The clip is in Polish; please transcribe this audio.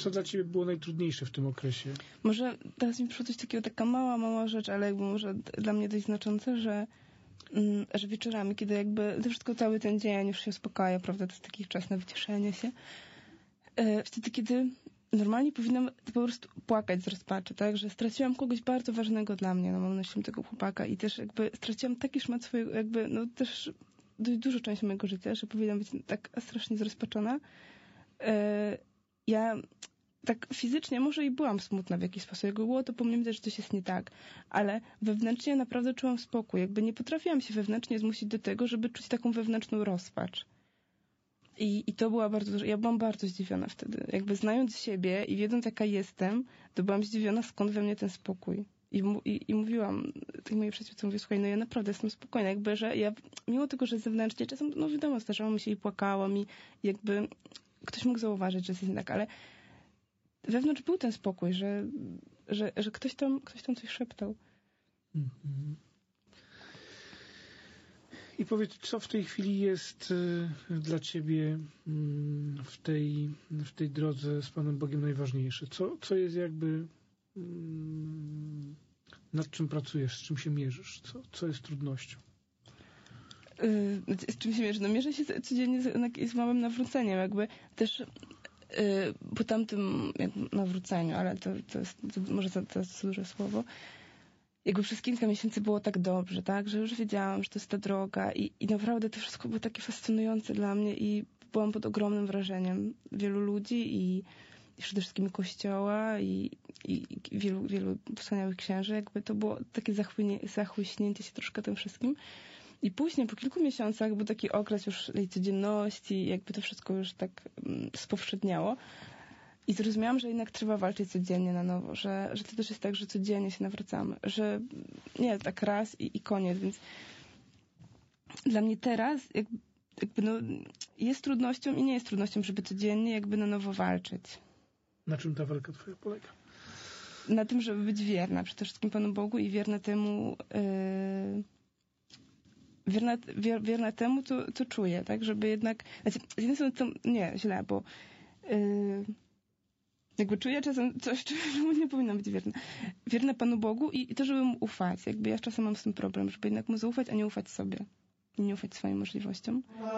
co dla ciebie było najtrudniejsze w tym okresie? Może teraz mi przyszło coś takiego, taka mała rzecz, ale jakby może dla mnie dość znaczące, że wieczorami, kiedy jakby to wszystko cały ten dzień już się uspokaja, prawda, to jest taki czas na wycieszenie się. Wtedy, kiedy normalnie powinnam po prostu płakać z rozpaczy, tak, że straciłam kogoś bardzo ważnego dla mnie, no mam na myśli tego chłopaka i też jakby straciłam taki szmat swojego, jakby, no też dość dużo część mojego życia, że powinnam być tak strasznie zrozpaczona. Ja tak fizycznie może i byłam smutna w jakiś sposób. Jakby było to po mnie widać, że coś jest nie tak. Ale wewnętrznie naprawdę czułam spokój. Jakby nie potrafiłam się wewnętrznie zmusić do tego, żeby czuć taką wewnętrzną rozpacz. I to była ja byłam bardzo zdziwiona wtedy. Jakby znając siebie i wiedząc jaka jestem, to byłam zdziwiona, skąd we mnie ten spokój. I mówiłam tej mojej przyjaciółce, mówię, słuchaj, no ja naprawdę jestem spokojna. Jakby, że ja, mimo tego, że zewnętrznie czasem, no wiadomo, zdarzało mi się i płakałam i jakby ktoś mógł zauważyć, że jest nie tak, ale wewnątrz był ten spokój, że ktoś tam coś szeptał. Mhm. I powiedz, co w tej chwili jest dla ciebie w tej drodze z Panem Bogiem najważniejsze? Co jest jakby nad czym pracujesz, z czym się mierzysz? Co jest trudnością? Z czym się mierzę? No mierzę się codziennie z małym nawróceniem, jakby też po tamtym nawróceniu, ale to jest może to jest duże słowo. Jakby przez kilka miesięcy było tak dobrze, tak, że już wiedziałam, że to jest ta droga i naprawdę to wszystko było takie fascynujące dla mnie i byłam pod ogromnym wrażeniem wielu ludzi i przede wszystkim Kościoła i wielu wspaniałych księży. Jakby to było takie zachłyśnięcie się troszkę tym wszystkim. I później, po kilku miesiącach, był taki okres już tej codzienności, jakby to wszystko już tak spowszedniało. I zrozumiałam, że jednak trzeba walczyć codziennie na nowo, że to też jest tak, że codziennie się nawracamy, że nie tak raz i koniec, więc dla mnie teraz jakby no, jest trudnością i nie jest trudnością, żeby codziennie jakby na nowo walczyć. Na czym ta walka twoja polega? Na tym, żeby być wierna przede wszystkim Panu Bogu i wierna temu wierna temu, co czuję, tak, żeby jednak, znaczy, z jednej strony to, nie, źle, bo jakby czuję czasem coś, czemu nie powinnam być wierna. Wierna Panu Bogu i to, żeby Mu ufać. Jakby ja czasem mam z tym problem, żeby jednak Mu zaufać, a nie ufać sobie. I nie ufać swoim możliwościom.